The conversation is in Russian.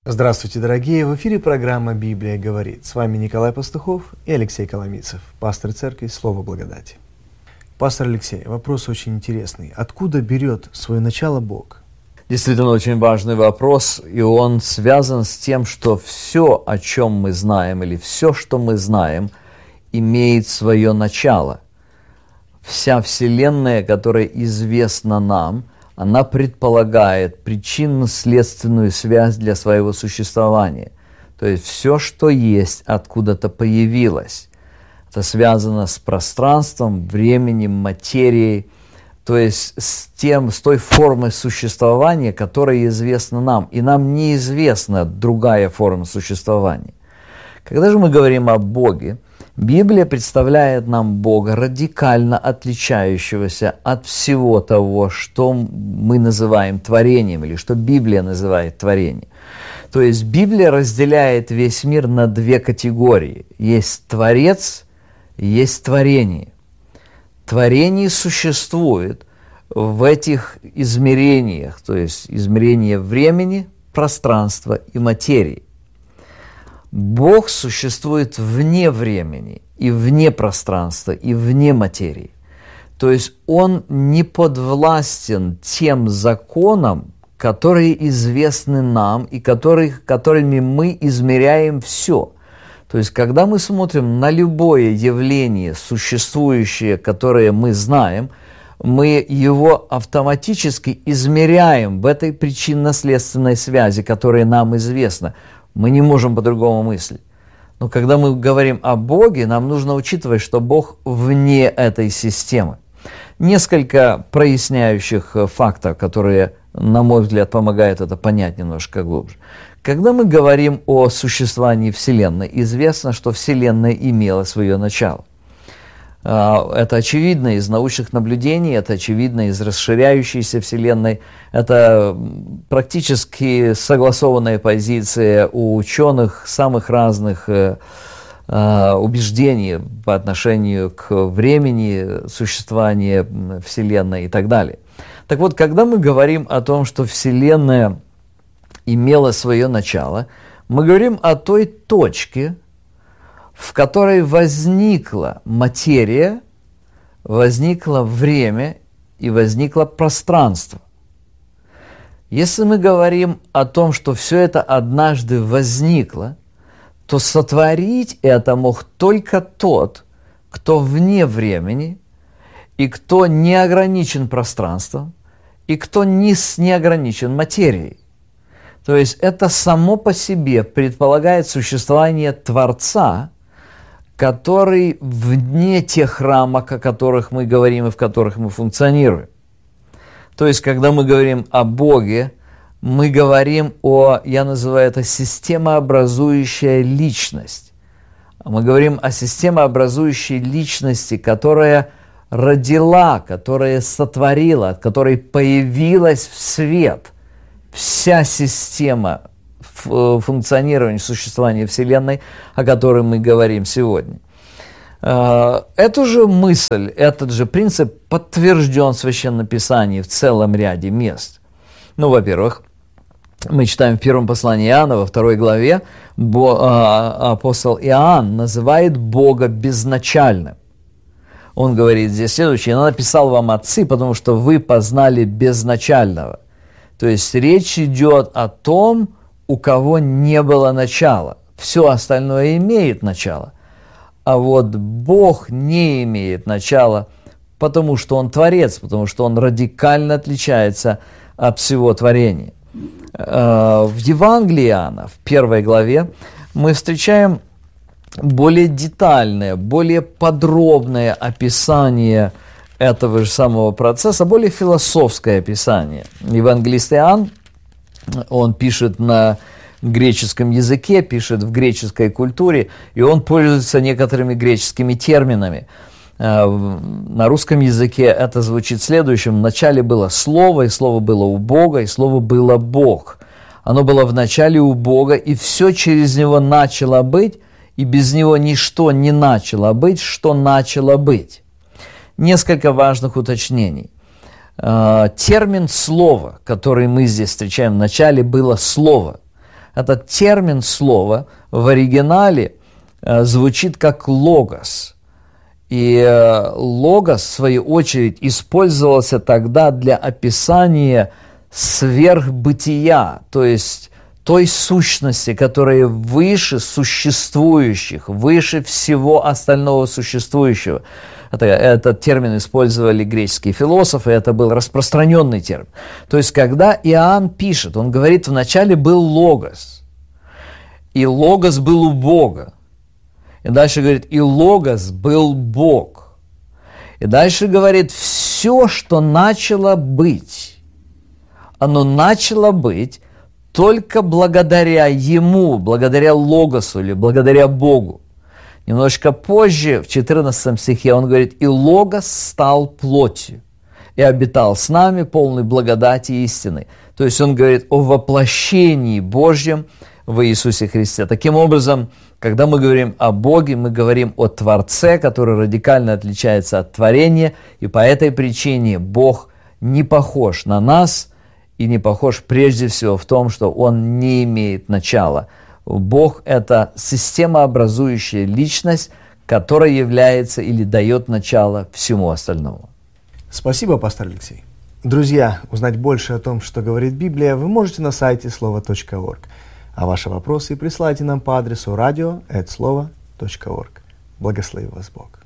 Здравствуйте, дорогие! В эфире программа «Библия говорит». С вами Николай Пастухов и Алексей Коломийцев, пастор церкви «Слово благодати». Пастор Алексей, вопрос очень интересный. Откуда берет свое начало Бог? Действительно, очень важный вопрос, и он связан с тем, что все, о чем мы знаем, или все, что мы знаем, имеет свое начало. Вся Вселенная, которая известна нам, она предполагает причинно-следственную связь для своего существования. То есть все, что есть, откуда-то появилось. Это связано с пространством, временем, материей, то есть с той формой существования, которая известна нам. И нам неизвестна другая форма существования. Когда же мы говорим о Боге, Библия представляет нам Бога, радикально отличающегося от всего того, что мы называем творением, или что Библия называет творением. То есть Библия разделяет весь мир на две категории. Есть Творец, есть творение. Творение существует в этих измерениях, то есть измерение времени, пространства и материи. Бог существует вне времени, и вне пространства, и вне материи. То есть Он не подвластен тем законам, которые известны нам, и которыми мы измеряем все. То есть, когда мы смотрим на любое явление, существующее, которое мы знаем, мы его автоматически измеряем в этой причинно-следственной связи, которая нам известна. Мы не можем по-другому мыслить. Но когда мы говорим о Боге, нам нужно учитывать, что Бог вне этой системы. Несколько проясняющих фактов, которые, на мой взгляд, помогают это понять немножко глубже. Когда мы говорим о существовании Вселенной, известно, что Вселенная имела свое начало. Это очевидно из научных наблюдений, это очевидно из расширяющейся Вселенной, это практически согласованная позиция у ученых самых разных убеждений по отношению к времени существования Вселенной и так далее. Так вот, когда мы говорим о том, что Вселенная имела свое начало, мы говорим о той точке, в которой возникла материя, возникло время и возникло пространство. Если мы говорим о том, что все это однажды возникло, то сотворить это мог только тот, кто вне времени, и кто не ограничен пространством, и кто не ограничен материей. То есть это само по себе предполагает существование Творца, который вне тех рамок, о которых мы говорим и в которых мы функционируем. То есть, когда мы говорим о Боге, мы говорим я называю это системообразующая личность. Мы говорим о системообразующей личности, которая родила, которая сотворила, от которой появилась в свет вся система функционирования, существования Вселенной, о которой мы говорим сегодня. Эту же мысль, этот же принцип подтвержден в Священном Писании в целом ряде мест. Во-первых, мы читаем в первом послании Иоанна, во 2 главе, апостол Иоанн называет Бога безначальным. Он говорит здесь следующее: «Я написал вам, отцы, потому что вы познали безначального». То есть речь идет о том, у кого не было начала. Все остальное имеет начало. А вот Бог не имеет начала, потому что Он Творец, потому что Он радикально отличается от всего творения. В Евангелии Иоанна, в 1 главе, мы встречаем более детальное, более подробное описание этого же самого процесса, более философское описание. Евангелист Иоанн, он пишет на греческом языке, пишет в греческой культуре, и он пользуется некоторыми греческими терминами. На русском языке это звучит следующим: вначале было Слово, и Слово было у Бога, и Слово было Бог. Оно было в начале у Бога, и все через Него начало быть, и без Него ничто не начало быть, что начало быть. Несколько важных уточнений. Термин «слово», который мы здесь встречаем в начале, было «слово». Этот термин слова в оригинале звучит как логос. И логос, в свою очередь, использовался тогда для описания сверхбытия, то есть той сущности, которая выше существующих, выше всего остального существующего. Этот термин использовали греческие философы, это был распространенный термин. То есть, когда Иоанн пишет, он говорит, вначале был логос, и логос был у Бога. И дальше говорит, и логос был Бог. И дальше говорит, все, что начало быть, оно начало быть только благодаря Ему, благодаря логосу или благодаря Богу. Немножко позже, в 14 стихе, он говорит, и логос стал плотью и обитал с нами, полный благодати и истины. То есть он говорит о воплощении Божьем в Иисусе Христе. Таким образом, когда мы говорим о Боге, мы говорим о Творце, который радикально отличается от творения, и по этой причине Бог не похож на нас и не похож прежде всего в том, что Он не имеет начала. Бог – это системообразующая личность, которая является или дает начало всему остальному. Спасибо, пастор Алексей. Друзья, узнать больше о том, что говорит Библия, вы можете на сайте слово.орг. А ваши вопросы присылайте нам по адресу radio@slovo.org. Благослови вас Бог.